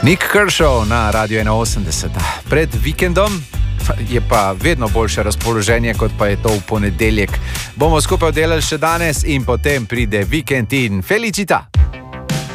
Nick Kershaw na Radio 81. Pred vikendom je pa vedno boljše razpoloženje, kot pa je to v ponedeljek. Bomo skupaj delali še danes in potem pride vikend in felicita.